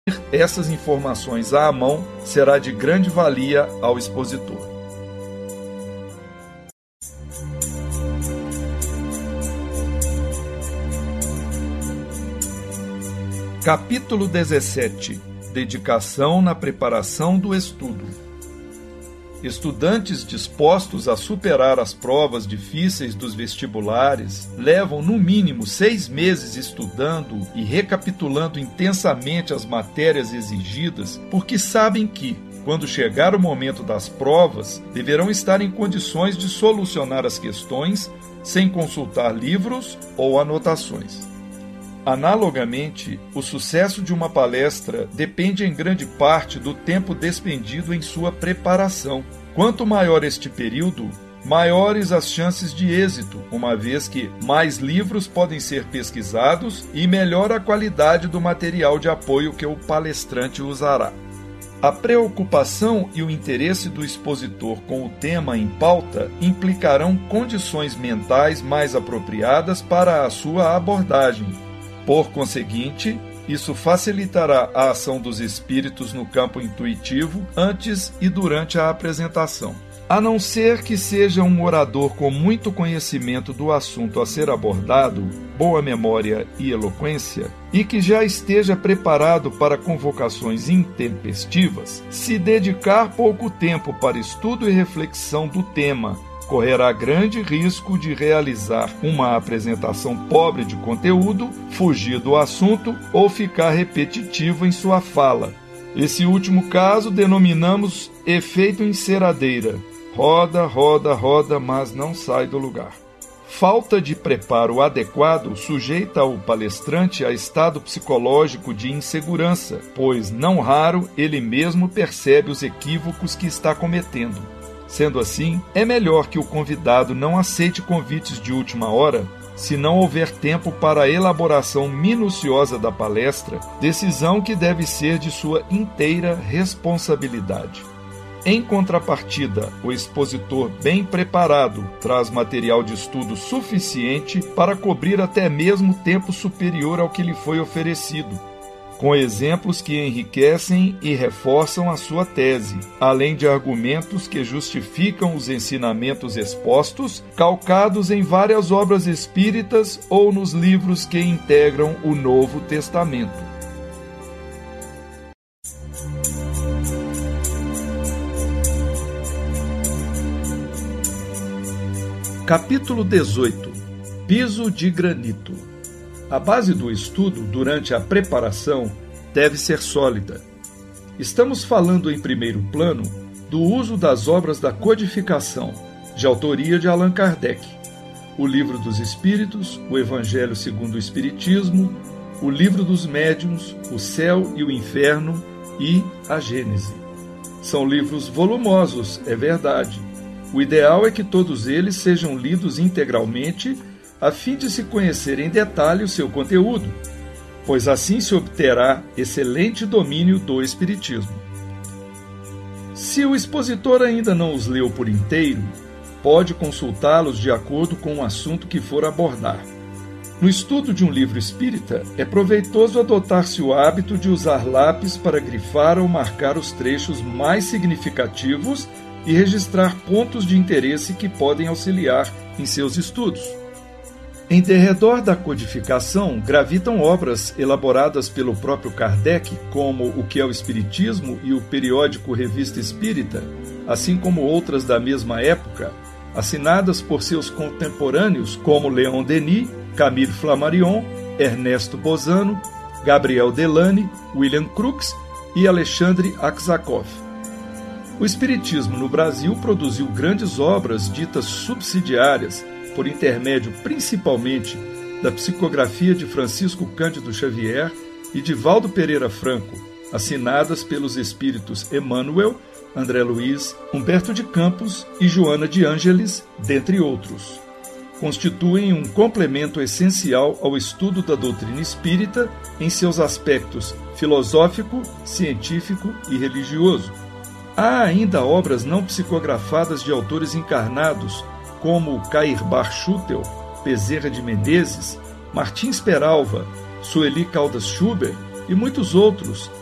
essas informações à mão será de grande valia ao expositor. Capítulo 17. Dedicação na preparação do estudo. Estudantes dispostos a superar as provas difíceis dos vestibulares levam no mínimo 6 meses estudando e recapitulando intensamente as matérias exigidas, porque sabem que, quando chegar o momento das provas, deverão estar em condições de solucionar as questões sem consultar livros ou anotações. Analogamente, o sucesso de uma palestra depende em grande parte do tempo despendido em sua preparação. Quanto maior este período, maiores as chances de êxito, uma vez que mais livros podem ser pesquisados e melhor a qualidade do material de apoio que o palestrante usará. A preocupação e o interesse do expositor com o tema em pauta implicarão condições mentais mais apropriadas para a sua abordagem. Por conseguinte, isso facilitará a ação dos espíritos no campo intuitivo antes e durante a apresentação. A não ser que seja um orador com muito conhecimento do assunto a ser abordado, boa memória e eloquência, e que já esteja preparado para convocações intempestivas, se dedicar pouco tempo para estudo e reflexão do tema, correrá grande risco de realizar uma apresentação pobre de conteúdo, fugir do assunto ou ficar repetitivo em sua fala. Esse último caso denominamos efeito enceradeira. Roda, roda, roda, mas não sai do lugar. Falta de preparo adequado sujeita o palestrante a estado psicológico de insegurança, pois, não raro, ele mesmo percebe os equívocos que está cometendo. Sendo assim, é melhor que o convidado não aceite convites de última hora, se não houver tempo para a elaboração minuciosa da palestra, decisão que deve ser de sua inteira responsabilidade. Em contrapartida, o expositor bem preparado traz material de estudo suficiente para cobrir até mesmo tempo superior ao que lhe foi oferecido, com exemplos que enriquecem e reforçam a sua tese, além de argumentos que justificam os ensinamentos expostos, calcados em várias obras espíritas ou nos livros que integram o Novo Testamento. Capítulo 18. Piso de granito. A base do estudo, durante a preparação, deve ser sólida. Estamos falando, em primeiro plano, do uso das obras da codificação, de autoria de Allan Kardec, o Livro dos Espíritos, o Evangelho segundo o Espiritismo, o Livro dos Médiuns, o Céu e o Inferno e a Gênese. São livros volumosos, é verdade. O ideal é que todos eles sejam lidos integralmente, a fim de se conhecer em detalhe o seu conteúdo, pois assim se obterá excelente domínio do Espiritismo. Se o expositor ainda não os leu por inteiro, pode consultá-los de acordo com o assunto que for abordar. No estudo de um livro espírita, é proveitoso adotar-se o hábito de usar lápis para grifar ou marcar os trechos mais significativos e registrar pontos de interesse que podem auxiliar em seus estudos. Em derredor da codificação gravitam obras elaboradas pelo próprio Kardec, como O que é o Espiritismo e o periódico Revista Espírita, assim como outras da mesma época, assinadas por seus contemporâneos como Leon Denis, Camille Flammarion, Ernesto Bozano, Gabriel Delany, William Crookes e Alexandre Aksakov. O Espiritismo no Brasil produziu grandes obras ditas subsidiárias, por intermédio principalmente da psicografia de Francisco Cândido Xavier e de Valdo Pereira Franco, assinadas pelos espíritos Emmanuel, André Luiz, Humberto de Campos e Joana de Ângeles, dentre outros. Constituem um complemento essencial ao estudo da doutrina espírita em seus aspectos filosófico, científico e religioso. Há ainda obras não psicografadas de autores encarnados, como Cair Bar Schutel, Bezerra de Menezes, Martins Peralva, Sueli Caldas Schubert e muitos outros,